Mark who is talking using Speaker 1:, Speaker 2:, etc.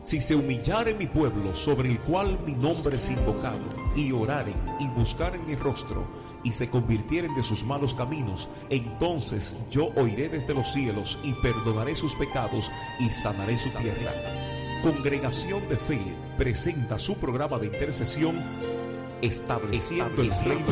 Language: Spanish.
Speaker 1: Si se humillare mi pueblo, sobre el cual mi nombre es invocado, y oraren y buscaren mi rostro, y se convirtieren de sus malos caminos, entonces yo oiré desde los cielos y perdonaré sus pecados y sanaré su tierra. Congregación de Fe presenta su programa de intercesión, Estableciendo el Reino